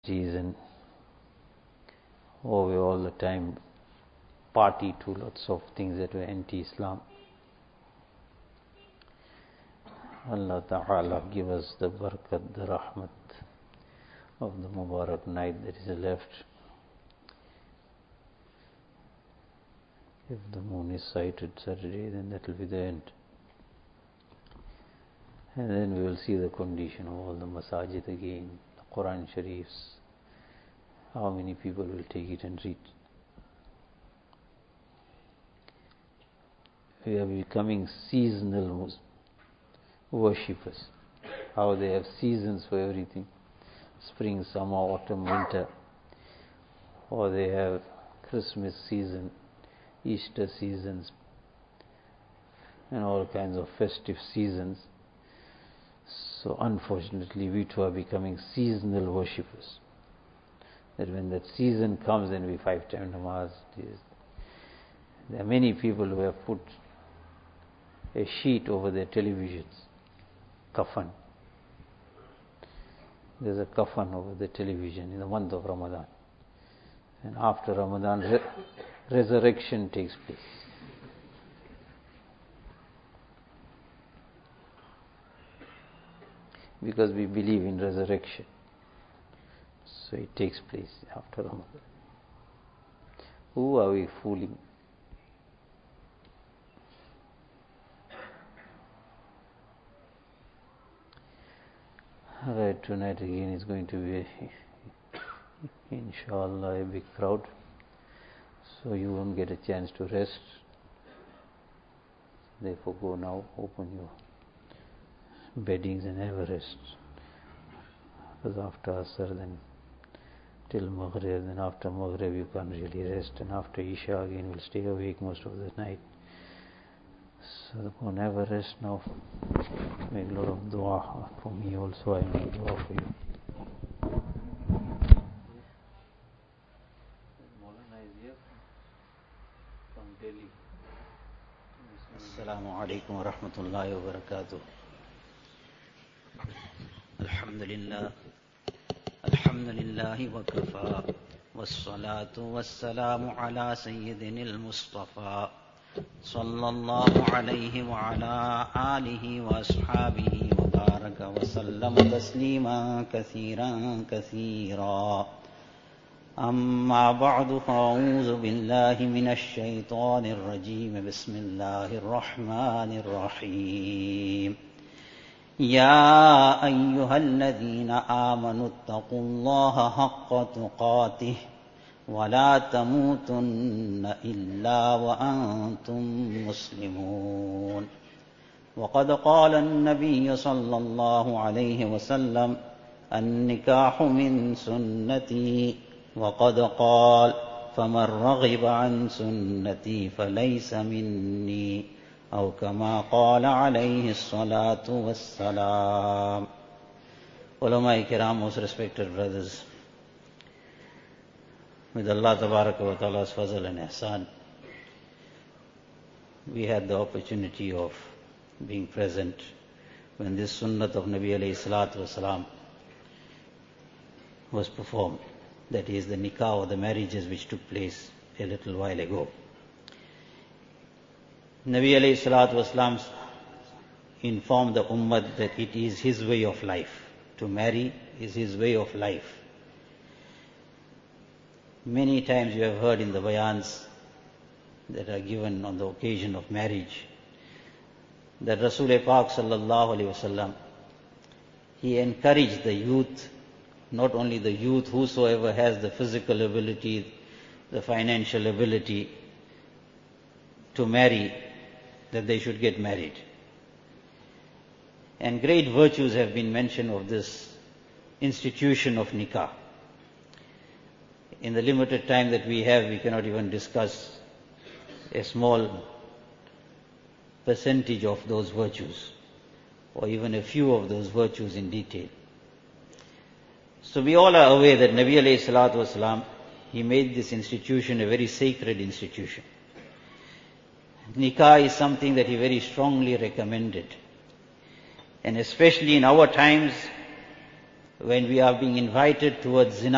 and we all the time party to lots of things that were anti-Islam. Allah Ta'ala give us the barakat, the rahmat of the Mubarak night that is left. If the moon is sighted Saturday, then that will be the end. And then we will see the condition of all the masajid again, the Quran Sharifs. How many people will take it and read? We are becoming seasonal worshippers. How they have seasons for everything. Spring, summer, autumn, winter. Or they have Christmas season, Easter seasons, and all kinds of festive seasons. So unfortunately we too are becoming seasonal worshippers. That when that season comes, then we 5-time namaz. There are many people who have put a sheet over their televisions, kafan. There's a kafan over the television in the month of Ramadan. And after Ramadan, resurrection takes place. Because we believe in resurrection. So it takes place after Ramadan. Who are we fooling? Alright, tonight again is going to be, inshallah, a big crowd. So you won't get a chance to rest. Therefore go now, open your beddings and have a rest. Because after Asr, then till Maghrib, then after Maghrib you can't really rest, and after Isha again we'll stay awake most of the night. So go and have a rest now. Make a lot of dua for me also. I make dua for you. Maulana is here from Delhi. Assalamu alaikum wa rahmatullahi wa barakatuh. Alhamdulillah. Alhamdulillahi wa kafa. Wassalatu wassalamu ala sayyidinil Mustafa. Sallallahu alayhi wa ala alihi wa ashabihi wa baraka wa sallama tasliman kathiran kathira. Amma ba'du fa'udhu billahi minash shaitanir rajim. Bismillahir rahmanir rahim. يا أيها الذين آمنوا اتقوا الله حق تقاته ولا تموتن إلا وأنتم مسلمون. وقد قال النبي صلى الله عليه وسلم النكاح من سنتي. وقد قال فمن رغب عن سنتي فليس مني. أو كما قال عليه الصلاة والسلام. Ulama Kiram, most respected brothers, with Allah Tabaraka wa Ta'ala's fazl and ihsan, we had the opportunity of being present when this sunnat of Nabi alayhi salatu wasalam was performed. That is the nikah or the marriages which took place a little while ago. Nabi alayhi salatu wasalam informed the ummah that it is his way of life. To marry is his way of life. Many times you have heard in the bayans that are given on the occasion of marriage that Rasul Pak sallallahu alayhi wasallam, he encouraged the youth, not only the youth, whosoever has the physical ability, the financial ability to marry, that they should get married. And great virtues have been mentioned of this institution of nikah. In the limited time that we have, we cannot even discuss a small percentage of those virtues, or even a few of those virtues in detail. So we all are aware that Nabi alayhi salatu wasalam, he made this institution a very sacred institution. Nikah is something that he very strongly recommended. And especially in our times when we are being invited towards zina